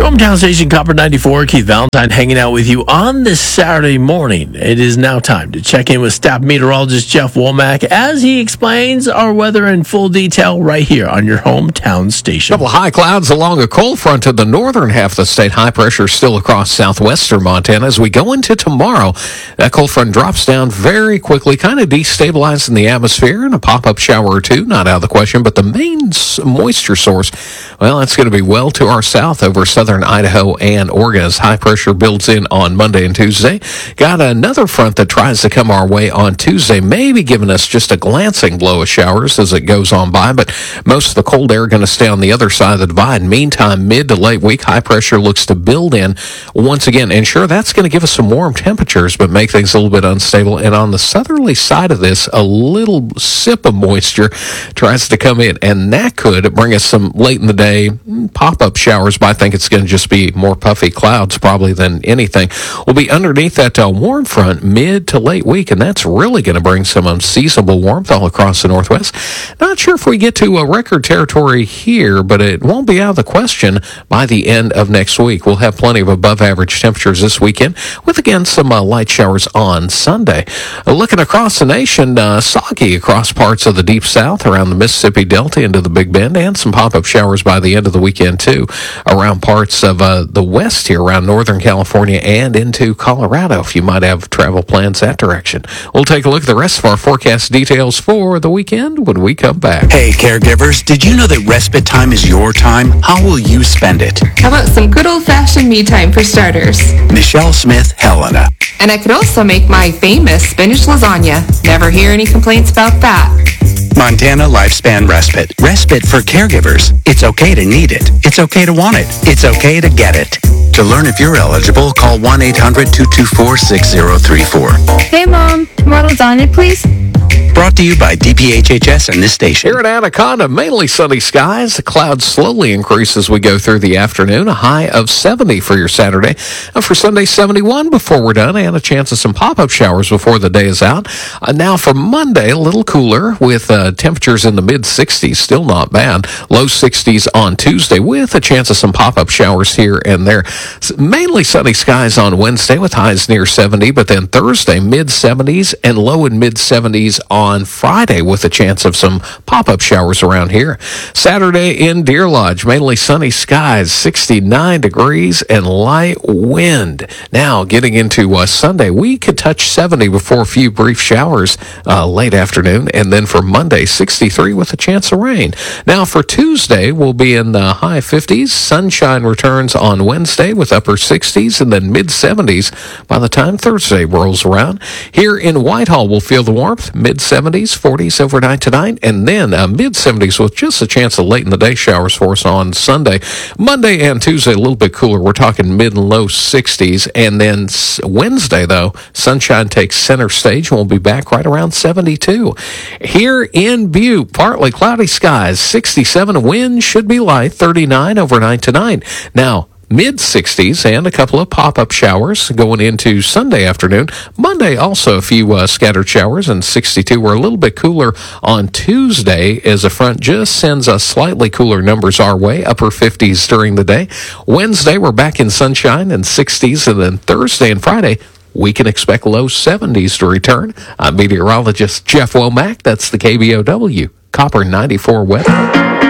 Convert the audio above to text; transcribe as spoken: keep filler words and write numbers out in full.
hometown station, Copper ninety-four. Keith Valentine hanging out with you on this Saturday morning. It is now time to check in with staff meteorologist Jeff Womack as he explains our weather in full detail right here on your hometown station. Couple of high clouds along a cold front to the northern half of the state. High pressure still across southwestern Montana. As we go into tomorrow, that cold front drops down very quickly, kind of destabilizing the atmosphere, and a pop-up shower or two, not out of the question. But the main moisture source, well, it's going to be well to our south over southern Idaho and Oregon as high pressure builds in on Monday and Tuesday. Got another front that tries to come our way on Tuesday, maybe giving us just a glancing blow of showers as it goes on by, but most of the cold air going to stay on the other side of the divide. Meantime, mid to late week, high pressure looks to build in once again, and sure, that's going to give us some warm temperatures, but make things a little bit unstable. And on the southerly side of this, a little sip of moisture tries to come in, and that could bring us some late in the day pop-up showers, but I think it's going to just be more puffy clouds probably than anything. We'll be underneath that uh, warm front mid to late week, and that's really going to bring some unseasonable warmth all across the northwest. Not sure if we get to a record territory here, but it won't be out of the question by the end of next week. We'll have plenty of above average temperatures this weekend with, again, some uh, light showers on Sunday. Uh, looking across the nation, uh, soggy across parts of the deep south around the Mississippi Delta into the Big Bend, and some pop-up showers by the end of the weekend, too, around parts of uh, the west here, around Northern California and into Colorado, if you might have travel plans that direction. We'll take a look at the rest of our forecast details for the weekend when we come back. Hey, caregivers, did you know that respite time is your time? How will you spend it? How about some good old-fashioned me time for starters? Michelle Smith, Helena. And I could also make my famous spinach lasagna. Never hear any complaints about that. Montana Lifespan Respite. Respite for caregivers. It's okay to need it. It's okay to want it. It's okay to get it. To learn if you're eligible, call one eight hundred two two four six zero three four. Hey, Mom. More lasagna, please? Brought to you by D P H H S and this station. Here at Anaconda, mainly sunny skies. The clouds slowly increase as we go through the afternoon. A high of seventy for your Saturday. And for Sunday, seventy-one before we're done, and a chance of some pop-up showers before the day is out. Uh, now for Monday, a little cooler with uh, temperatures in the mid-sixties. Still not bad. Low sixties on Tuesday with a chance of some pop-up showers here and there. Mainly sunny skies on Wednesday with highs near seventy, but then Thursday, mid-seventies and low and mid-seventies on Friday with a chance of some pop-up showers around here. Saturday in Deer Lodge, mainly sunny skies, sixty-nine degrees and light wind. Now getting into uh, Sunday, we could touch seventy before a few brief showers uh, late afternoon, and then for Monday, sixty-three with a chance of rain. Now for Tuesday, we'll be in the high fifties. Sunshine returns on Wednesday with upper sixties and then mid-seventies by the time Thursday rolls around. Here in Whitehall, we'll feel the warmth, mid-seventies, forties overnight tonight, and then uh, mid-seventies with just a chance of late in the day showers for us on Sunday. Monday and Tuesday, a little bit cooler. We're talking mid and low sixties, and then Wednesday, though, sunshine takes center stage, and we'll be back right around seventy-two. Here in Butte, partly cloudy skies, sixty-seven, wind should be light, thirty-nine overnight tonight. Now, mid-sixties and a couple of pop-up showers going into Sunday afternoon. Monday, also a few uh, scattered showers, and sixty-two. We're a little bit cooler on Tuesday as the front just sends us slightly cooler numbers our way, upper fifties during the day. Wednesday, we're back in sunshine and sixties, and then Thursday and Friday, we can expect low seventies to return. I'm meteorologist Jeff Womack. That's the K B O W Copper ninety-four weather.